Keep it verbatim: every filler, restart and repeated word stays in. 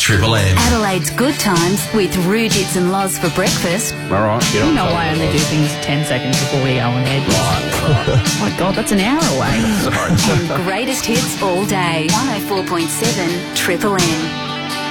Triple M. Adelaide's Good Times with Rujits and Loz for breakfast. All right. Get You on know top I of only it. do things ten seconds before we go on air. Oh my God, that's an hour away. And greatest hits all day. one oh four point seven Triple M.